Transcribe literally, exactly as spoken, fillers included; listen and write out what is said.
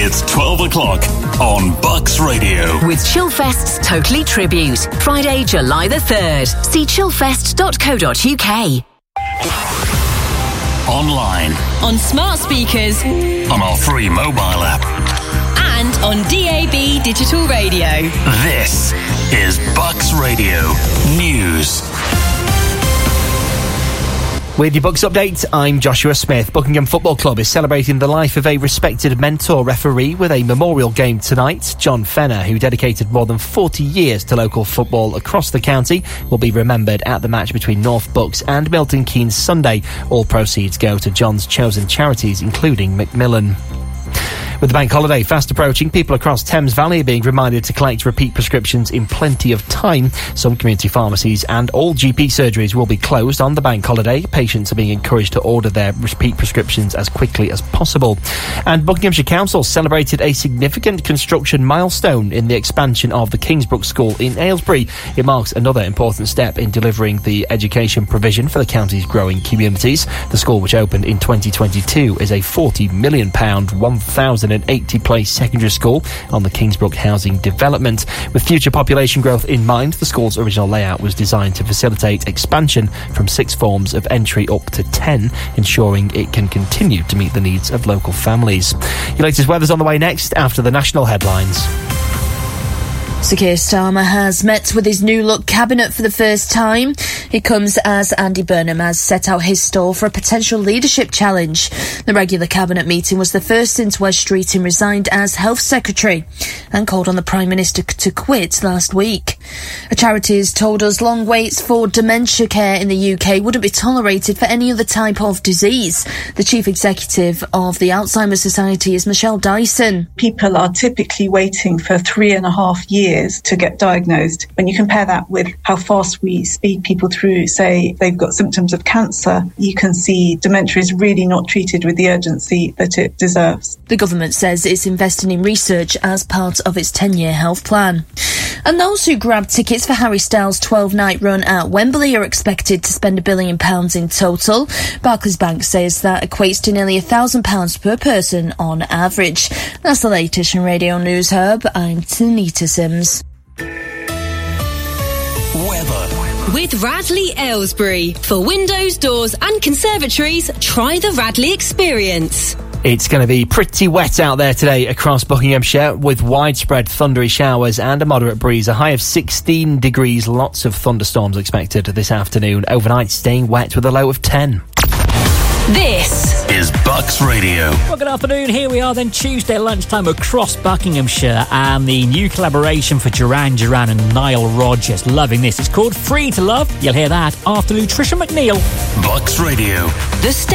It's twelve o'clock on Bucks Radio. With Chillfest's Totally Tribute. Friday, July the third. See chillfest dot co dot uk. Online. On smart speakers. On our free mobile app. And on D A B digital radio. This is Bucks Radio News. With your Bucks update, I'm Joshua Smith. Buckingham Football Club is celebrating the life of a respected mentor referee with a memorial game tonight. John Fenner, who dedicated more than forty years to local football across the county, will be remembered at the match between North Bucks and Milton Keynes Sunday. All proceeds go to John's chosen charities, including Macmillan. With the bank holiday fast approaching, people across Thames Valley are being reminded to collect repeat prescriptions in plenty of time. Some community pharmacies and all G P surgeries will be closed on the bank holiday. Patients are being encouraged to order their repeat prescriptions as quickly as possible. And Buckinghamshire Council celebrated a significant construction milestone in the expansion of the Kingsbrook School in Aylesbury. It marks another important step in delivering the education provision for the county's growing communities. The school, which opened in twenty twenty-two, is a forty million pounds, one thousand eighty place secondary school on the Kingsbrook housing development. With future population growth in mind, the school's original layout was designed to facilitate expansion from six forms of entry up to ten, ensuring it can continue to meet the needs of local families. Your latest weather's on the way next after the national headlines. Sir Keir Starmer has met with his new look cabinet for the first time. It comes as Andy Burnham has set out his stall for a potential leadership challenge. The regular cabinet meeting was the first since Wes Streeting resigned as Health Secretary and called on the Prime Minister to quit last week. A charity has told us long waits for dementia care in the U K wouldn't be tolerated for any other type of disease. The Chief Executive of the Alzheimer's Society is Michelle Dyson. People are typically waiting for three and a half years to get diagnosed. When you compare that with how fast we speed people through, say, they've got symptoms of cancer, you can see dementia is really not treated with the urgency that it deserves. The government says it's investing in research as part of its ten-year health plan. And those who grabbed tickets for Harry Styles' twelve-night run at Wembley are expected to spend a billion pounds in total. Barclays Bank says that equates to nearly a thousand pounds per person on average. That's the latest from Radio News Hub. I'm Tanita Sims. Weather. With Radley Aylesbury. For windows, doors and conservatories, try the Radley experience. It's going to be pretty wet out there today across Buckinghamshire with widespread thundery showers and a moderate breeze. A high of sixteen degrees. Lots of thunderstorms expected this afternoon. Overnight staying wet with a low of ten. This is Bucks Radio. Well, good afternoon. Here we are then, Tuesday lunchtime across Buckinghamshire, and the new collaboration for Duran Duran and Nile Rodgers. Loving this. It's called Free to Love. You'll hear that after Lutricia McNeil. Bucks Radio. The